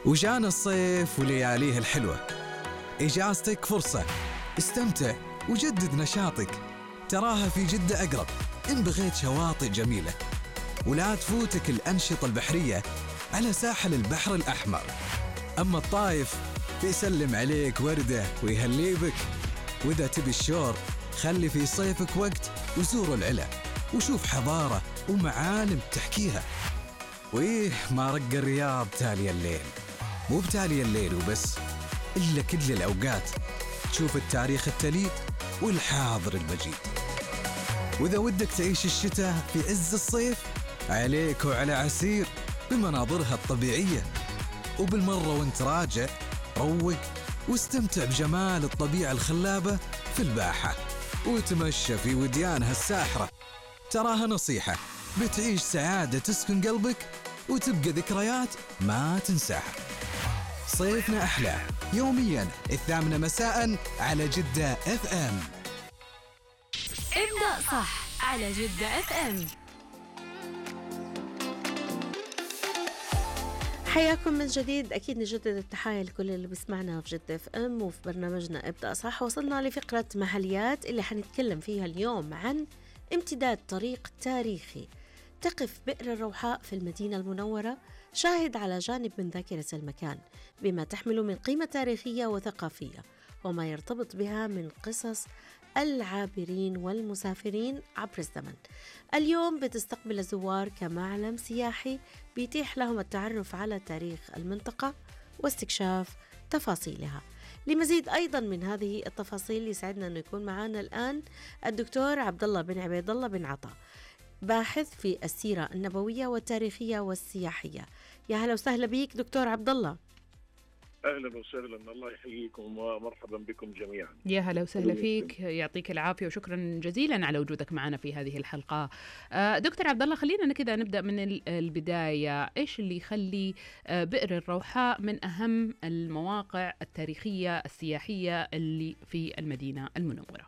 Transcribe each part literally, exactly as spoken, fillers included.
وجانا الصيف ولياليه الحلوة، إجازتك فرصة، استمتع وجدد نشاطك، تراها في جدة أقرب إن بغيت شواطئ جميلة، ولا تفوتك الأنشطة البحرية على ساحل البحر الأحمر. أما الطايف بيسلم عليك وردة ويهلي بك، وإذا تبي الشور خلي في صيفك وقت وزور العلا وشوف حضارة ومعالم تحكيها. وإيه ما رق الرياض تالي الليل، مو بتالي الليل وبس، إلا كل الأوقات تشوف التاريخ التليد والحاضر المجيد. وإذا ودك تعيش الشتاء في عز الصيف عليك وعلى عسير بمناظرها الطبيعية، وبالمرة وانت راجع روق واستمتع بجمال الطبيعة الخلابة في الباحة، وتمشى في وديانها الساحرة. تراها نصيحة بتعيش سعادة تسكن قلبك وتبقى ذكريات ما تنساها. صيفنا أحلى يوميا الثامنة مساء على جدة اف ام. ابدأ صح على جدة اف ام. حياكم من جديد. أكيد نجدد التحايا لكل اللي بيسمعنا في جدة اف ام وفي برنامجنا ابدأ صح. وصلنا لفقرة محليات اللي حنتكلم فيها اليوم عن امتداد طريق تاريخي تقف بئر الروحاء في المدينة المنورة، شاهد على جانب من ذاكرة المكان بما تحمل من قيمة تاريخية وثقافية وما يرتبط بها من قصص العابرين والمسافرين عبر الزمن. اليوم بتستقبل الزوار كمعلم سياحي بيتيح لهم التعرف على تاريخ المنطقة واستكشاف تفاصيلها. لمزيد أيضا من هذه التفاصيل يسعدنا أن يكون معنا الآن الدكتور عبد الله بن عبيد الله بن عطا، باحث في السيرة النبوية والتاريخية والسياحية. يا هلا وسهلا بيك دكتور عبد الله. أهلا وسهلا، الله يحييكم ومرحبا بكم جميعا. يا هلا وسهلا فيك، يعطيك العافية وشكرا جزيلا على وجودك معنا في هذه الحلقة. دكتور عبد الله، خلينا كده نبدأ من البداية. إيش اللي يخلي بئر الروحاء من أهم المواقع التاريخية السياحية اللي في المدينة المنورة؟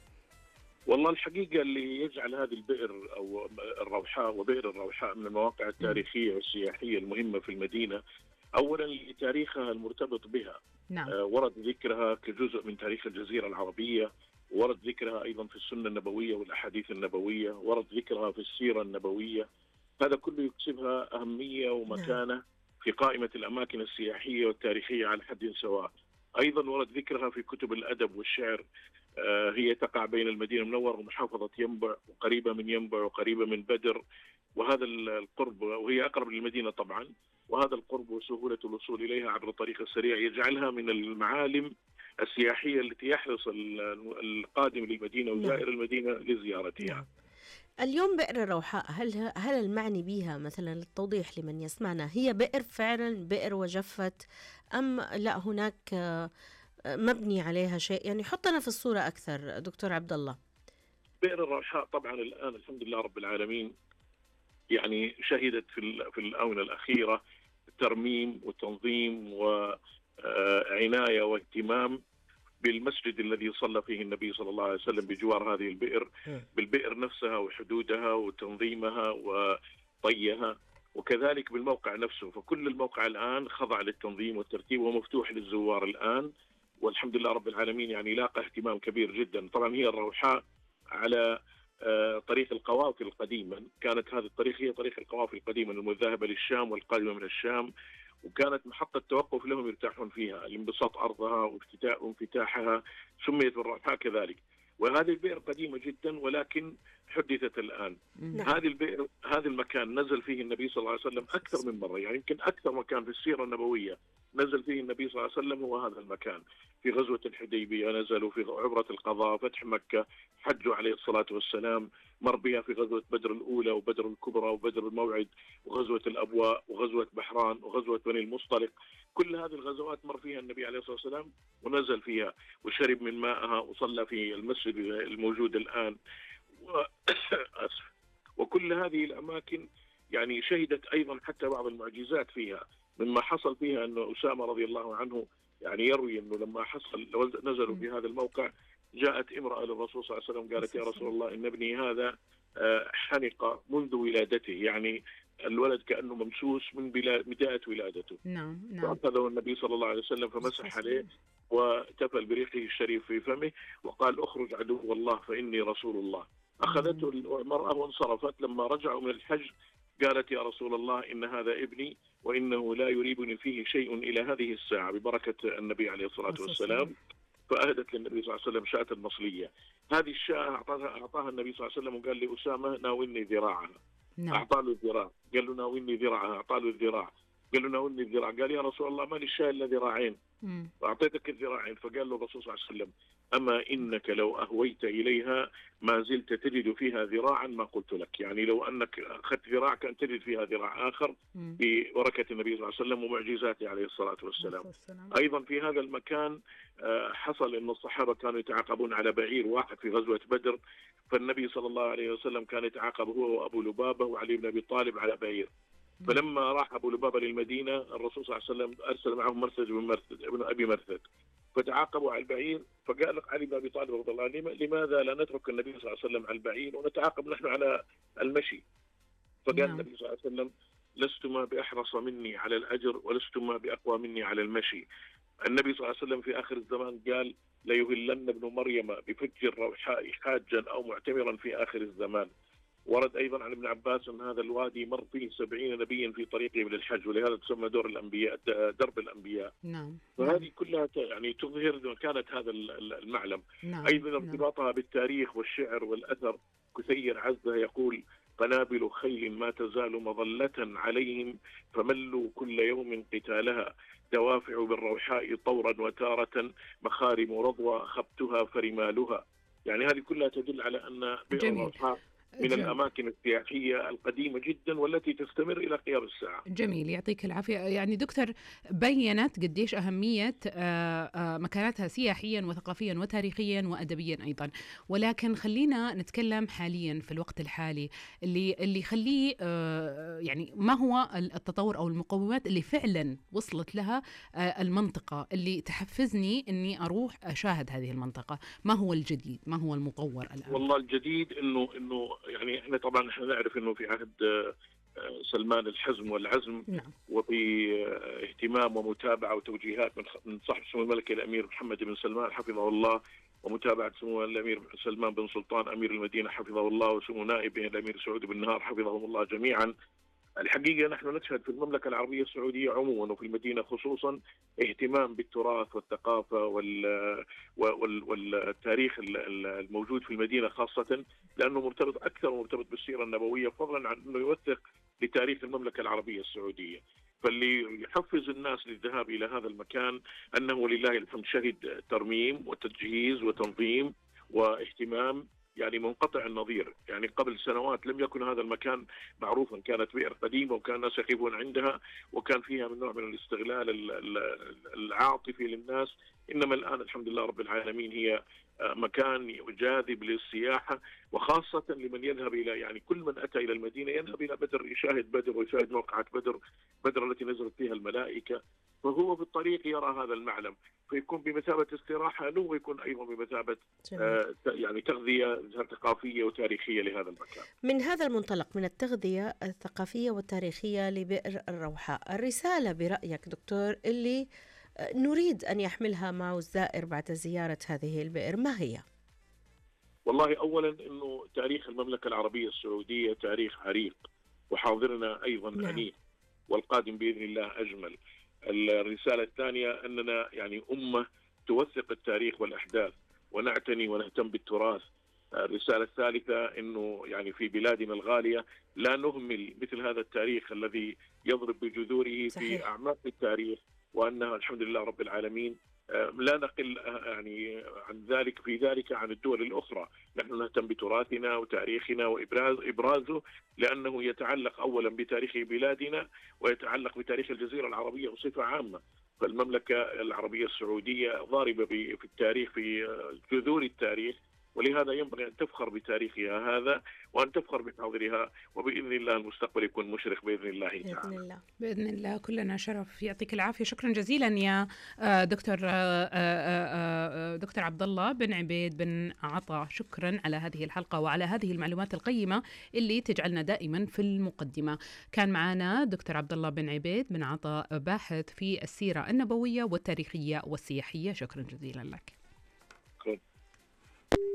والله الحقيقة اللي يجعل هذه البئر أو الروحاء وبئر الروحاء من المواقع التاريخية والسياحية المهمة في المدينة، أولا لتاريخها المرتبط بها. نعم. آه ورد ذكرها كجزء من تاريخ الجزيرة العربية، ورد ذكرها أيضا في السنة النبوية والأحاديث النبوية، ورد ذكرها في السيرة النبوية. هذا كله يكسبها أهمية ومكانة نعم. في قائمة الأماكن السياحية والتاريخية على حد سواء. أيضا ورد ذكرها في كتب الأدب والشعر. آه هي تقع بين المدينة المنورة ومحافظة ينبع، وقريبة من ينبع وقريبة من بدر، وهذا القرب، وهي أقرب للمدينة طبعا، وهذا القرب وسهولة الوصول إليها عبر الطريق السريع يجعلها من المعالم السياحية التي يحرص القادم للمدينة وزائر المدينة لزيارتها. اليوم بئر الروحاء، هل هل المعني بها مثلا للتوضيح لمن يسمعنا، هي بئر فعلا بئر وجفت أم لا هناك مبني عليها شيء؟ يعني حطنا في الصورة أكثر دكتور عبد الله. بئر الروحاء طبعا الآن الحمد لله رب العالمين يعني شهدت في في الآونة الأخيرة ترميم وتنظيم وعناية واهتمام بالمسجد الذي صلى فيه النبي صلى الله عليه وسلم بجوار هذه البئر، بالبئر نفسها وحدودها وتنظيمها وطيها، وكذلك بالموقع نفسه. فكل الموقع الآن خضع للتنظيم والترتيب ومفتوح للزوار الآن، والحمد لله رب العالمين يعني لاقى اهتمام كبير جدا. طبعا هي الروحاء على طريق القوافل القديما، كانت هذه الطريق هي طريق القوافل القديما المذهبة للشام والقادمة من الشام، وكانت محطة توقف لهم يرتاحون فيها لانبساط أرضها وانفتاحها، سميت بالروحاء كذلك. وهذه البئر قديمة جدا ولكن حدثت الآن. نعم. هذه البئر هذا المكان نزل فيه النبي صلى الله عليه وسلم أكثر من مرة، يعني يمكن أكثر مكان في السيرة النبوية نزل فيه النبي صلى الله عليه وسلم هو هذا المكان. في غزوة الحديبية نزلوا، في عبرة القضاء، فتح مكة، حجوا عليه الصلاة والسلام، مر بها في غزوة بدر الأولى وبدر الكبرى وبدر الموعد وغزوة الأبواء وغزوة بحران وغزوة بني المصطلق. كل هذه الغزوات مر فيها النبي عليه الصلاة والسلام ونزل فيها وشرب من مائها وصلى في المسجد الموجود الآن و... وكل هذه الأماكن يعني شهدت أيضا حتى بعض المعجزات فيها، مما حصل فيها أن أسامة رضي الله عنه يعني يروي أنه لما حصل نزلوا في هذا الموقع جاءت امرأة للرسول صلى الله عليه وسلم قالت: يا رسول الله إن ابني هذا حنق منذ ولادته، يعني الولد كأنه ممسوس من بداية ولادته. نعم نعم. فأخذه النبي صلى الله عليه وسلم فمسح عليه وتفل بريقه الشريف في فمه وقال اخرج عدو الله فإني رسول الله. أخذته المرأة وانصرفت. لما رجعوا من الحج قالت يا رسول الله إن هذا ابني وإنه لا يريبني فيه شيء إلى هذه الساعة، ببركة النبي عليه الصلاة والسلام. فأهدت للنبي صلى الله عليه وسلم شاة مصلية. هذه الشاة أعطاها, أعطاها النبي صلى الله عليه وسلم وقال لأسامة ناولني ذراعها. نعم. أعطى له الذراع. قال له ناولني ذراعها. أعطى له الذراع. قال له ناولني الذراع. قال يا رسول الله ما للشاة إلا ذراعين وأعطيتك الذراعين. فقال له الرسول صلى الله عليه وسلم أما إنك لو أهويت إليها ما زلت تجد فيها ذراعا ما قلت لك، يعني لو أنك أخذت ذراع كان تجد فيها ذراع آخر ببركة النبي صلى الله عليه وسلم ومعجزاته عليه الصلاة والسلام. أيضا في هذا المكان حصل أن الصحابة كانوا يتعاقبون على بعير واحد في غزوة بدر، فالنبي صلى الله عليه وسلم كان يتعاقب هو وأبو لبابة وعلي بن أبي طالب على بعير. فلما راح أبو لبابة للمدينة الرسول صلى الله عليه وسلم أرسل معهم مرثد بن مرثد ابن أبي مرثد، فتعاقبوا على البعير. فقال علي بن أبي طالب رضي الله عنه لماذا لا نترك النبي صلى الله عليه وسلم على البعير ونتعاقب نحن على المشي؟ فقال نعم. النبي صلى الله عليه وسلم لستما بأحرص مني على الأجر ولستما بأقوى مني على المشي. النبي صلى الله عليه وسلم في آخر الزمان قال ليهلن ابن مريم بفج الروحاء حاجا أو معتمرا في آخر الزمان. ورد أيضا عن ابن عباس أن هذا الوادي مر فيه سبعين نبيا في طريقهم للحج، ولهذا تسمى دور الأنبياء درب الأنبياء. نعم. فهذه كلها يعني تظهر كانت هذا المعلم. نعم. أيضا ارتباطها نعم. بالتاريخ والشعر والأثر. كثير عزة يقول قنابل خيل ما تزال مظلة عليهم فملوا كل يوم قتالها دوافع بالروحاء طورا وتارة مخارم رضوى خبتها فرمالها. يعني هذه كلها تدل على أن بئر الروحاء من جميل. الأماكن السياحية القديمة جدا والتي تستمر إلى قيام الساعة. جميل، يعطيك العافية. يعني دكتور بيّنت قديش أهمية مكانتها سياحيا وثقافيا وتاريخيا وأدبيا أيضا، ولكن خلينا نتكلم حاليا في الوقت الحالي اللي اللي يخليه يعني ما هو التطور أو المقومات اللي فعلا وصلت لها المنطقة اللي تحفزني إني أروح أشاهد هذه المنطقة. ما هو الجديد؟ ما هو المطور الآن؟ والله الجديد إنه إنه يعني احنا طبعا احنا نعرف انه في عهد سلمان الحزم والعزم نعم. وباهتمام ومتابعه وتوجيهات من صاحب سمو الملك الامير محمد بن سلمان حفظه الله، ومتابعه سمو الامير سلمان بن سلطان امير المدينه حفظه الله، وسمو نائبه الامير سعود بن نهار حفظهم الله جميعا. الحقيقة نحن نشهد في المملكة العربية السعودية عموما وفي المدينة خصوصا اهتمام بالتراث والثقافة والتاريخ الموجود في المدينة، خاصة لأنه مرتبط أكثر مرتبط بالسيرة النبوية، فضلا عن أنه يوثق لتاريخ المملكة العربية السعودية. فاللي يحفز الناس للذهاب إلى هذا المكان أنه لله الحمد شهد ترميم وتجهيز وتنظيم واهتمام يعني منقطع النظير. يعني قبل سنوات لم يكن هذا المكان معروفا، كانت بئر قديمة وكان الناس يقفون عندها وكان فيها من نوع من الاستغلال العاطفي للناس، إنما الآن الحمد لله رب العالمين هي مكان جاذب للسياحة، وخاصة لمن يذهب إلى يعني كل من أتى إلى المدينة يذهب إلى بدر يشاهد بدر ويشاهد موقعة بدر بدر التي نزلت فيها الملائكة، فهو في الطريق يرى هذا المعلم فيكون بمثابة استراحة له ويكون أيضا بمثابة آه يعني تغذية ثقافية وتاريخية لهذا المكان. من هذا المنطلق من التغذية الثقافية والتاريخية لبئر الروحاء، الرسالة برأيك دكتور اللي نريد أن يحملها معه الزائر بعد زيارة هذه البئر ما هي؟ والله أولا أنه تاريخ المملكة العربية السعودية تاريخ عريق وحاضرنا أيضا نعم. أنيق والقادم بإذن الله أجمل. الرسالة الثانية أننا يعني أمة توثق التاريخ والأحداث ونعتني ونهتم بالتراث. الرسالة الثالثة أنه يعني في بلادنا الغالية لا نهمل مثل هذا التاريخ الذي يضرب بجذوره صحيح. في أعماق التاريخ، وأنها الحمد لله رب العالمين لا نقل يعني عن ذلك في ذلك عن الدول الأخرى. نحن نهتم بتراثنا وتاريخنا وإبراز إبرازه لأنه يتعلق أولا بتاريخ بلادنا ويتعلق بتاريخ الجزيرة العربية بصفة عامة. فالمملكة العربية السعودية ضاربة في التاريخ في جذور التاريخ ولهذا ينبغي أن تفخر بتاريخها هذا وأن تفخر بحاضرها، وبإذن الله المستقبل يكون مشرق بإذن الله بإذن تعالى. الله. بإذن الله كلنا شرف. يعطيك العافية. شكرا جزيلا يا آه، دكتور آه، آه، آه، دكتور عبد الله بن عبيد بن عطا، شكرا على هذه الحلقة وعلى هذه المعلومات القيمة اللي تجعلنا دائما في المقدمة. كان معنا دكتور عبد الله بن عبيد بن عطا، باحث في السيرة النبوية والتاريخية والسياحية. شكرا جزيلا لك. شكرا.